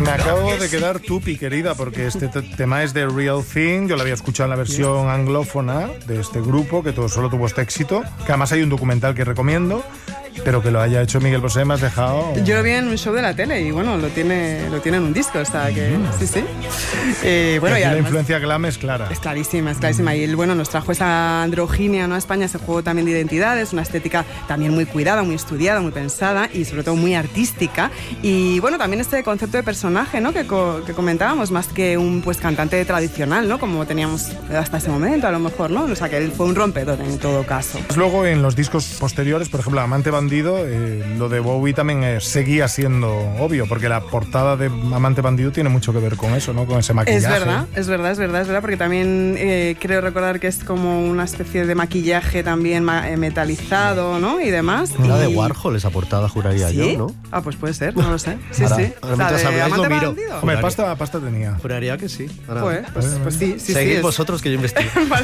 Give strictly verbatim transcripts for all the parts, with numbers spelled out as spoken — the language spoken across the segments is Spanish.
Me acabo de quedar tupi, querida, porque este t- tema es de Real Thing. Yo lo había escuchado en la versión anglófona de este grupo, que todo, solo tuvo este éxito. Que además hay un documental que recomiendo, pero que lo haya hecho Miguel Bosé me has dejado... Yo lo vi en un show de la tele y bueno, lo tiene, lo tiene en un disco, o sea que mm. sí, sí. Eh, bueno, y y además, la influencia glam es clara. Es clarísima, es clarísima. Mm. Y él, bueno, nos trajo esa androginia, ¿no?, a España, ese juego también de identidades, una estética también muy cuidada, muy estudiada, muy pensada y sobre todo muy artística. Y bueno, también este concepto de personaje, ¿no?, que, co- que comentábamos, más que un pues cantante tradicional, ¿no?, como teníamos hasta ese momento, a lo mejor, ¿no? O sea que él fue un rompedor en todo caso. Luego, en los discos posteriores, por ejemplo, Amante Bandido, eh, lo de Bowie también eh, seguía siendo obvio, porque la portada de Amante Bandido tiene mucho que ver con eso, ¿no?, con ese maquillaje. Es verdad, es verdad, es verdad, es verdad, porque también eh, creo recordar que es como una especie de maquillaje también ma- metalizado, ¿no?, y demás. La y... de Warhol, esa portada, juraría ¿Sí? yo, ¿no? Ah, pues puede ser, no lo sé. Sí, ahora, sí. Ahora o sea, mientras habláis lo miro. Bandido. Hombre, pasta, pasta tenía. Juraría que sí. Ahora, Pues, pues, pues sí, sí, Seguid sí. es- vosotros que yo investigo. Vale.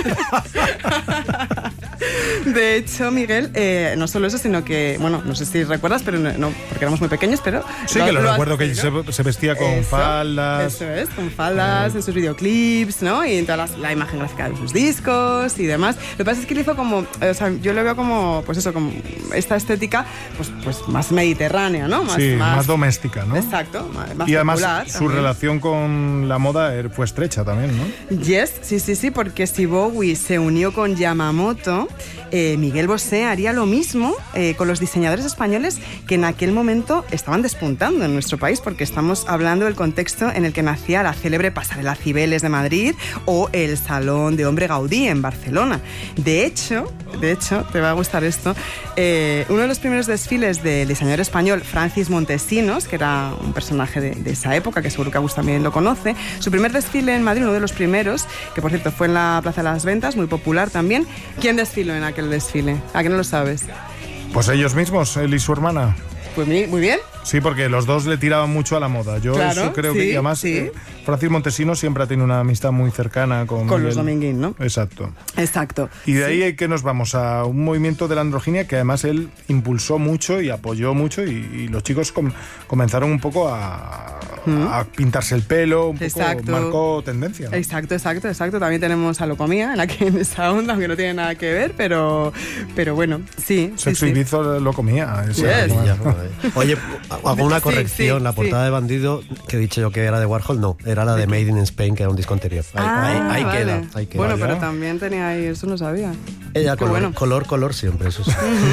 De hecho, Miguel, eh, no solo eso, sino que, bueno, no sé si recuerdas, pero no, no, porque éramos muy pequeños, pero... Sí, que lo, lo recuerdo hace, que ¿no? se, se vestía con Eso, faldas. Eso es, con faldas, en sus videoclips, ¿no? Y en toda las- la imagen gráfica de sus discos y demás. Lo que pasa es que él hizo como, o sea, yo lo veo como, pues eso, como esta estética, pues, pues más mediterránea, ¿no? Más, Sí, más, más doméstica, ¿no? Exacto, más, más Y además popular su también. relación con la moda er- fue estrecha también, ¿no? Yes, sí, sí, sí, porque si Bowie se unió con Yamamoto, eh, Miguel Bosé haría lo mismo eh, con los diseñadores españoles que en aquel momento estaban despuntando en nuestro país, porque estamos hablando del contexto en el que nacía la célebre Pasarela Cibeles de Madrid o el Salón de Hombre Gaudí en Barcelona. De hecho, de hecho, te va a gustar esto, eh, uno de los primeros desfiles del diseñador español Francis Montesinos, que era un personaje de, de esa época, que seguro que Agus también lo conoce, su primer desfile en Madrid, uno de los primeros, que por cierto fue en la Plaza de las Ventas, muy popular también. ¿Quién desfiló en aquel desfile? ¿A qué no lo sabes? Pues ellos mismos, él y su hermana. Pues muy, muy bien. Sí, porque los dos le tiraban mucho a la moda. Yo Claro, eso creo sí, que y además sí. eh, Francis Montesinos siempre ha tenido una amistad muy cercana con, Con Miguel. los Dominguín, ¿no? Exacto. Exacto. Y de Sí. ahí que nos vamos a un movimiento de la androginia que además él impulsó mucho y apoyó mucho y, y los chicos com- comenzaron un poco a, ¿Mm? a pintarse el pelo, un poco Exacto. marcó tendencia, ¿no? Exacto, exacto, exacto. También tenemos a Locomía en, la que, en esa onda, aunque no tiene nada que ver, pero, pero bueno, sí. Sexo sí, y sí. Bizo lo comía. esa- Yes. bueno. Ya, joder. Oye, hago una Sí, corrección. sí, la portada sí. de Bandido, que he dicho yo que era de Warhol, no. Era la de Made in Spain, que era un disco anterior. Ahí, Ah, ahí- ahí vale. queda, ahí queda. Bueno, Vaya. pero también tenía ahí, eso no sabía. Ella Qué color, bueno. color, color siempre, eso sí.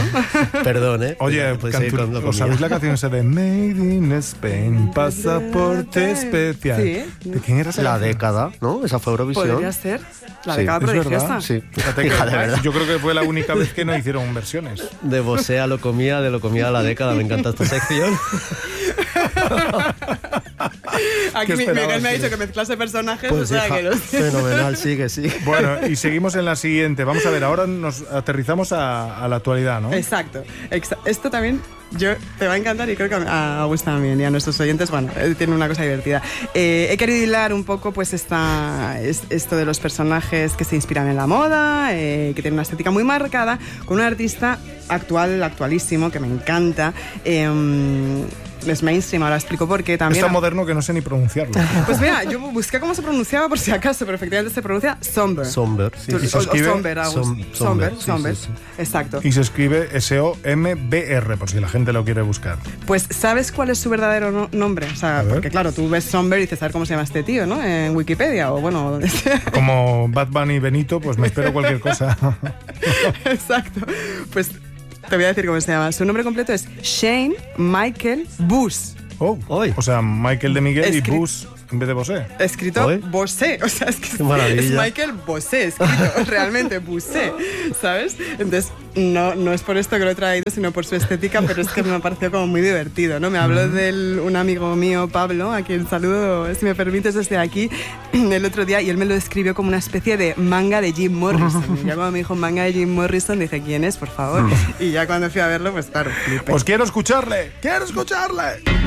Perdón, ¿eh? Oye, Podéis seguir cantu- con lo ¿os comía. sabéis la canción esa de Made in Spain, pasaporte especial? Sí. ¿De quién era esa La canción? década, ¿no? Esa fue Eurovisión. Podría ser la Sí, década es verdad, prodigiosa. Sí, Fíjate que hija de verdad. yo creo que fue la única vez que no hicieron versiones. De Bosé a lo comía, de lo comía a la década. Me encanta esta sección. Aquí ¿Qué mi- esperabas, Miguel me ha tío? dicho que mezclase personajes, Pues o sea hija, que los... fenomenal, sigue, sigue. Bueno, y seguimos en la siguiente. Vamos a ver, ahora nos aterrizamos a, a la actualidad, ¿no? Exacto, exa- esto también yo te va a encantar y creo que a Agus también y a nuestros oyentes, bueno, eh, tiene una cosa divertida. Eh, he querido hilar un poco pues esta, es- esto de los personajes que se inspiran en la moda, eh, que tienen una estética muy marcada, con un artista actual, actualísimo, que me encanta. Eh, es mainstream, ahora explico por qué Es también. tan moderno que no sé ni pronunciarlo. Pues mira, yo busqué cómo se pronunciaba por si acaso, pero efectivamente se pronuncia Somber. Somber, sí. Tú- Y se o- o escribe Somber, Agus. Som- Somber, Somber, sí, Somber. sí, sí. Exacto. Y se escribe S O M B R, por si la gente lo quiere buscar. Pues, ¿sabes cuál es su verdadero no- nombre? O sea, A ver. porque claro, tú ves Somber y dices, a ver cómo se llama este tío, ¿no? En Wikipedia o bueno, donde sea. Como Bad Bunny Benito, pues me espero cualquier cosa. Exacto. Pues te voy a decir cómo se llama. Su nombre completo es Shane Michael Bush. Oh, Hoy. o sea, Michael de Miguel y Escri- Bush en vez de Bosé. Escrito Oye. Bosé, o sea, es que es, Qué maravilla. es Michael Bosé, escrito realmente Bosé, ¿sabes? Entonces, no, no es por esto que lo he traído, sino por su estética, pero es que me ha parecido como muy divertido, ¿no? Me habló de un amigo mío, Pablo, a quien saludo, si me permites, desde aquí, el otro día, y él me lo describió como una especie de manga de Jim Morrison. Y ya cuando me dijo manga de Jim Morrison, dije, ¿quién es, por favor? Y ya cuando fui a verlo, pues claro, flipé. Pues quiero escucharle, quiero escucharle.